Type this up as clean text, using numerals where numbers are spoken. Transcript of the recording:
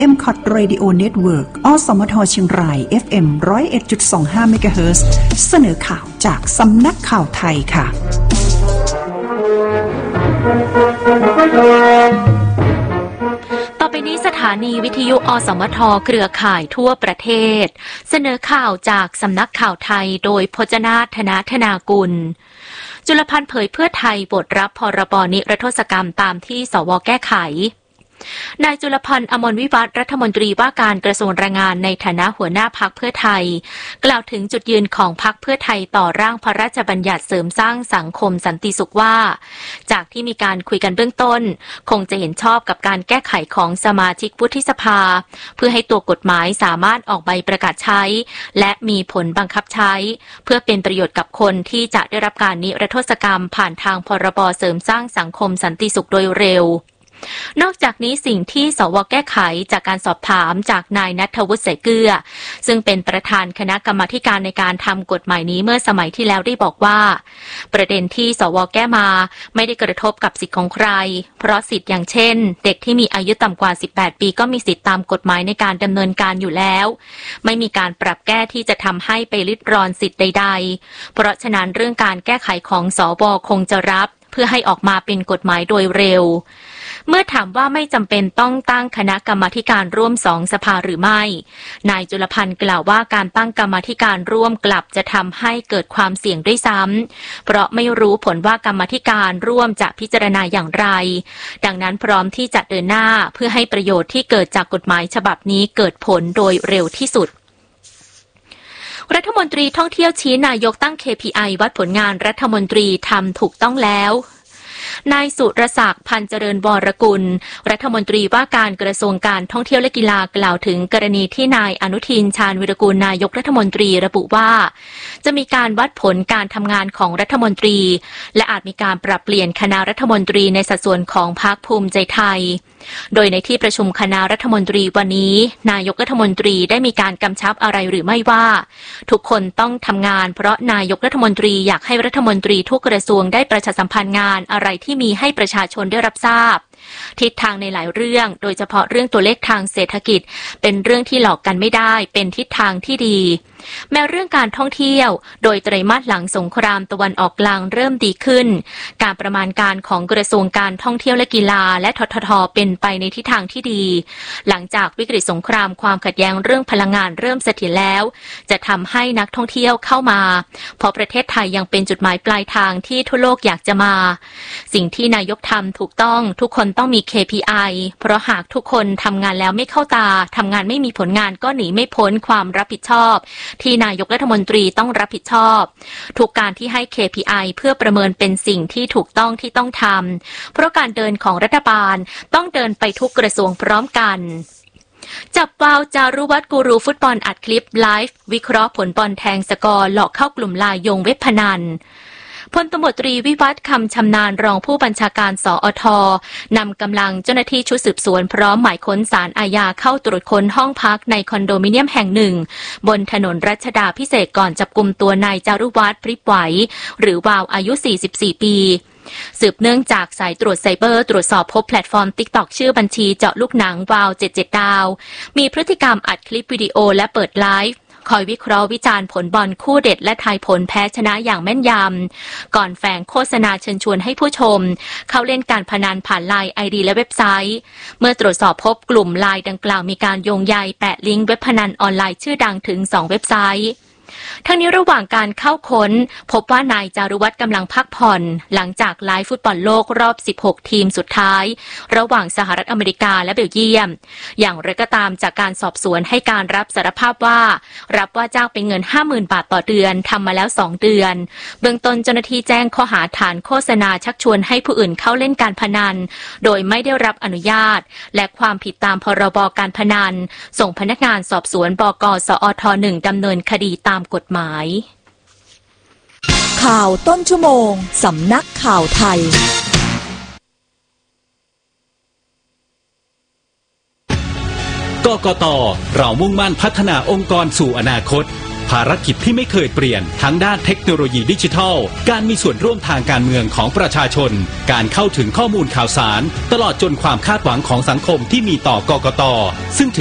MCOT Radio Network อสมทเชียงราย FM 101.25 MHz เสนอข่าวจากสำนักข่าวไทยค่ะต่อไปนี้สถานีวิทยุอสมทเครือข่ายทั่วประเทศเสนอข่าวจากสำนักข่าวไทยโดยพจนาถ ธนากุลจุลพันธ์เผยเพื่อไทยบทรับพรบนิรโทษกรรมตามที่สว.แก้ไขนายจุลพันธ์อมรวิวัฒน์รัฐมนตรีว่าการกระทรวงแรงงานในฐานะหัวหน้าพรรคเพื่อไทยกล่าวถึงจุดยืนของพรรคเพื่อไทยต่อร่างพระราชบัญญัติเสริมสร้างสังคมสันติสุขว่าจากที่มีการคุยกันเบื้องต้นคงจะเห็นชอบกับการแก้ไขของสมาชิกวุฒิสภาเพื่อให้ตัวกฎหมายสามารถออกใบประกาศใช้และมีผลบังคับใช้เพื่อเป็นประโยชน์กับคนที่จะได้รับการนิรโทษกรรมผ่านทางพรบเสริมสร้างสังคมสันติสุขโดยเร็วนอกจากนี้สิ่งที่สว.แก้ไขจากการสอบถามจากนายณัฐวุฒิ สายเกลือซึ่งเป็นประธานคณะกรรมาธิการในการทำกฎหมายนี้เมื่อสมัยที่แล้วได้บอกว่าประเด็นที่สว.แก้มาไม่ได้กระทบกับสิทธิของใครเพราะสิทธิอย่างเช่นเด็กที่มีอายุต่ำกว่า18ปีก็มีสิทธิตามกฎหมายในการดำเนินการอยู่แล้วไม่มีการปรับแก้ที่จะทำให้ไปริดรอนสิทธิใดๆเพราะฉะนั้นเรื่องการแก้ไขของสว.คงจะรับเพื่อให้ออกมาเป็นกฎหมายโดยเร็วเมื่อถามว่าไม่จำเป็นต้องตั้งคณะกรรมาธิการร่วม2 สภาหรือไม่นายจุลพันธ์กล่าวว่าการตั้งกรรมาธิการร่วมกลับจะทำให้เกิดความเสี่ยงด้วยซ้ำเพราะไม่รู้ผลว่ากรรมาธิการร่วมจะพิจารณาอย่างไรดังนั้นพร้อมที่จะเดินหน้าเพื่อให้ประโยชน์ที่เกิดจากกฎหมายฉบับนี้เกิดผลโดยเร็วที่สุดรัฐมนตรีท่องเที่ยวชี้นายกตั้ง KPI วัดผลงานรัฐมนตรีทำถูกต้องแล้วนายสุรศักดิ์พันเจริญวรกุลรัฐมนตรีว่าการกระทรวงการท่องเที่ยวและกีฬากล่าวถึงกรณีที่นายอนุทินชาญวิรากูลนายกรัฐมนตรีระบุว่าจะมีการวัดผลการทำงานของรัฐมนตรีและอาจมีการปรับเปลี่ยนคณะรัฐมนตรีในสัดส่วนของพรรคภูมิใจไทยโดยในที่ประชุมคณะรัฐมนตรีวันนี้นายกรัฐมนตรีได้มีการกำชับอะไรหรือไม่ว่าทุกคนต้องทำงานเพราะนายกรัฐมนตรีอยากให้รัฐมนตรีทุกกระทรวงได้ประชาสัมพันธ์งานอะไรที่มีให้ประชาชนได้รับทราบทิศทางในหลายเรื่องโดยเฉพาะเรื่องตัวเลขทางเศรษฐกิจเป็นเรื่องที่หลอกกันไม่ได้เป็นทิศทางที่ดีแม้เรื่องการท่องเที่ยวโดยไตรมาสหลังสงครามตะวันออกกลางเริ่มดีขึ้นการประมาณการของกระทรวงการท่องเที่ยวและกีฬาและททท.เป็นไปในทิศทางที่ดีหลังจากวิกฤตสงครามความขัดแย้งเรื่องพลังงานเริ่มเสถียรแล้วจะทำให้นักท่องเที่ยวเข้ามาเพราะประเทศไทยยังเป็นจุดหมายปลายทางที่ทั่วโลกอยากจะมาสิ่งที่นายกทำถูกต้องทุกคนต้องมี KPI เพราะหากทุกคนทำงานแล้วไม่เข้าตาทำงานไม่มีผลงานก็หนีไม่พ้นความรับผิดชอบที่นายกรัฐมนตรีต้องรับผิดชอบทุกการที่ให้ KPI เพื่อประเมินเป็นสิ่งที่ถูกต้องที่ต้องทำเพราะการเดินของรัฐบาลต้องเดินไปทุกกระทรวงพร้อมกันจับวาวจารุวัฒน์กูรูฟุตบอลอัดคลิปไลฟ์วิเคราะห์ผลบอลแทงสกอร์หลอกเข้ากลุ่มลายโยงเว็บพนันพลตำรวจตรีวิวัฒน์คำชำนาญรองผู้บัญชาการสอท.นำกำลังเจ้าหน้าที่ชุดสืบสวนพร้อมหมายค้นศาลอาญาเข้าตรวจค้นห้องพักในคอนโดมิเนียมแห่งหนึ่งบนถนนรัชดาภิเษกก่อนจับกุมตัวนายจารุวัฒน์พริบไหวหรือวาวอายุ 44 ปีสืบเนื่องจากสายตรวจไซเบอร์ตรวจสอบพบแพลตฟอร์ม TikTok ชื่อบัญชีเจาะลูกหนังวาว77ดาวมีพฤติกรรมอัดคลิปวิดีโอและเปิดไลฟ์คอยวิเคราะห์วิจารณ์ผลบอลคู่เด็ดและทายผลแพ้ชนะอย่างแม่นยำก่อนแฝงโฆษณาเชิญชวนให้ผู้ชมเข้าเล่นการพนันผ่านไลน์ ID และเว็บไซต์เมื่อตรวจสอบพบกลุ่มไลน์ดังกล่าวมีการโยงใยแปะลิงก์เว็บพนันออนไลน์ชื่อดังถึง2เว็บไซต์ทั้งนี้ระหว่างการเข้าค้นพบว่านายจารุวัฒน์กำลังพักผ่อนหลังจากไลฟ์ฟุตบอลโลกรอบ16ทีมสุดท้ายระหว่างสหรัฐอเมริกาและเบลเยียมอย่างไรก็ตามจากการสอบสวนให้การรับสารภาพว่ารับว่าจ้างเป็นเงิน 50,000 บาทต่อเดือนทำมาแล้ว2เดือนเบื้องต้นเจ้าหน้าที่แจ้งข้อหาฐานโฆษณาชักชวนให้ผู้อื่นเข้าเล่นการพนันโดยไม่ได้รับอนุญาตและความผิดตามพรบการพนันส่งพนักงานสอบสวนบก.สอท. 1ดำเนินคดีตามกฎหมายข่าวต้นชั่วโมงสำนักข่าวไทยกกต.เรามุ่งมั่นพัฒนาองค์กรสู่อนาคตภารกิจที่ไม่เคยเปลี่ยนทั้งด้านเทคโนโลยีดิจิทัลการมีส่วนร่วมทางการเมืองของประชาชนการเข้าถึงข้อมูลข่าวสารตลอดจนความคาดหวังของสังคมที่มีต่อกกต.ซึ่ง